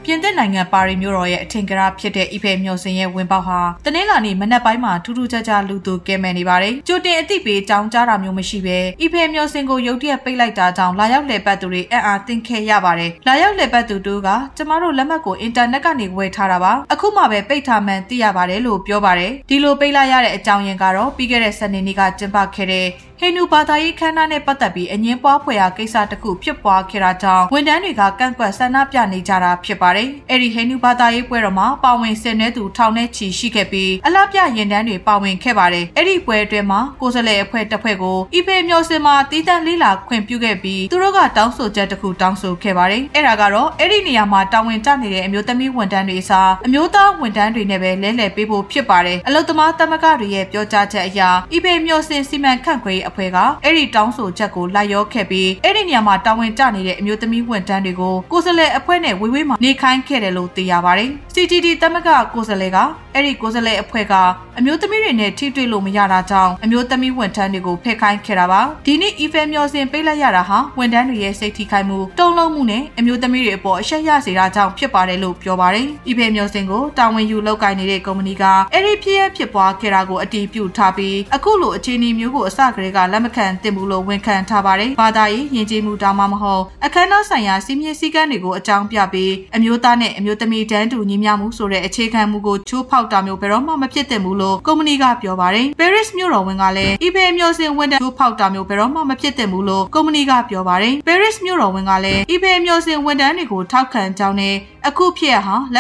ပြင်သစ်နိုင်ငံပါရီမြို့တော်ရဲ့အထင်ကရဖြစ်တဲ့ Eiffel မျှော်စင်ရဲ့ဝင်ပေါက်ဟာတနင်္လာနေ့မနက်ပိုင်းမှာထူးထူးခြားခြားလူသူကဲမဲ့နေပါတယ်။ကြိုတင်အသိပေးကြောင်းကြားတာမျိုးမရှိဘဲ Eiffel မျှော်စင်ကိုရုတ်တရက်ပိတ်လိုက်တာကြောင့်လာရောက်လည်ပတ်သူတွေအံ့အားသင့်ခဲ့ရပါတယ်။လာရောက်လည်ပတ်သူတို့ကကျမတို့လက်မှတ်ကိုအင်တာနက်ကနေဝယ်ထားတာပါ။အခုမှပဲပိတ်ထားမှန်းသိရပါတယ်လို့ပြောပါတယ်။ဒီလိုပိတ်လိုက်ရတဲ့အကြောင်းရင်းကတော့ပြီးခဲ့တဲ့စနေနေ့ကကျင်းပခဲ့တဲ့ဟိန္ဒူဘာသာရေးခမ်းနားနဲ့ပတ်သက်ပြီးအငင်းပွားဖွယ်ရာကိစ္စတစ်ခုဖြစ်ပွားခဲ့တာကြောင့်ဝန်ထမ်းတွေကကန့်ကွက်ဆန္ဒပြနေကြတာဖြစ်ပါတယ်။အဲ့ဒီဟိန္ဒူဘာသာရေးပွဲတော်မှာပါဝင်ဆင်နွှဲသူထောင်နဲ့ချီရှိခဲ့ပြီးအလှပြရင်တန်းတွေပါဝင်ခဲ့ပါတယ်။အဲ့ဒီပွဲအတွင်းမှာကိုယ်စားလှယ်အဖွဲ့တစ်ဖွဲ့ကို Eiffel မျှော်စင်မှာတီးတန့်လေးလာခွင့်ပြုခဲ့ပြီးသူတို့ကတောင်းဆိုချက်တစ်ခုတောင်းဆိုခဲ့ပါတယ်။အဲ့ဒါကတော့အဲ့ဒီနေရာမှာတာဝန်ကျနေတဲ့အမျိုးသမီးဝန်ထမ်းတွေအစားအမျိုးသားဝန်ထမ်းတွေနဲ့ပဲလဲလှယ်ပေးဖို့ဖြစ်ပါတယ်။အလုပ်သမားသမဂ္ဂတွေရဲ့ပြောကြားချက်အရ Eiffel မျှော်စင်စီမံခန့်ခွဲရေးအဖွဲ့ကအဲ့ဒီတောင်းဆိုချက်ကိုလိုက်ရောခဲ့ပြီးအဲ့ဒီနေရာမှာတာဝန်ကျနေတဲ့အမျိုးသမီးဝန်ထမ်းတွေကိုကိုယ်စားလှယ်အဖွဲ့နဲ့ဝေဝေးမှာနေခိုင်းခဲ့တယ်လို့သိရပါတယ်။ CGT သမဂ္ဂကိုယ်စားလှယ်ကအဲ့ဒီကိုယ်စားလှယ်အဖွဲ့ကအမျိုးသမီးတွေနဲ့ထိတွေ့လို့မရတာကြောင့်အမျိုးသမီးဝန်ထမ်းတွေကိုဖက်ခိုင်းခဲ့တာပါ။ဒီနေ့ Eiffel မျှော်စင်ပိတ်လိုက်ရတာဟာဝန်ထမ်းတွေရဲ့စိတ်ထိခိုက်မှုတုံ့လုံးမှုနဲ့အမျိုးသမီးတွေအပေါ်အရှက်ရစေတာကြောင့်ဖြစ်ပါတယ်လို့ပြောပါတယ်။ Eiffel မျှော်စင်ကိုတာဝန်ယူလုပ်ကိုင်နေတဲ့ကုမ္ပဏီကအဲ့ဒီဖြစ်ပွားခဲ့တာကိုအတည်ပြုထားပြီးအခုလိုအခြေအနေမျိုးကိုအစကတည်းကလက်မခံသင့်ဘူးလို့ဝန်ခံထားပါတယ်။ဘာသာရေးယဉ်ကျေးမှုတောင်မှမဟုတ်အခမ်းအနားဆိုင်ရာစီမင်းစည်းကမ်းတွေကိုအကြောင်းပြပြီးအမျိုးသားနဲ့အမျိုးသမီးတန်းတူညီမျှမှုဆိုတဲ့အခြေခံမူကိုချိုးဖောက်တာမျိုးဘယ်တော့မှမဖြစ်သင့်ဘူးလို့ကုမ္ပဏီကပြောပါတယ်။ Paris မြို့တော်ဝန်ကလည်း Eiffel မျှော်စင်ဝန်ထမ်းချိုးဖောက်တာမျိုးဘယ်တော့မှမဖြစ်သင့်ဘူးလို့ကုမ္ပဏီကပြောပါတယ်။ Paris မြို့တော်ဝန်ကလည်း Eiffel မျှော်စင်ဝန်ထမ်းတွေကိုထောက်ခံကြောင်းနဲ့အခုဖြစ်ရဟာ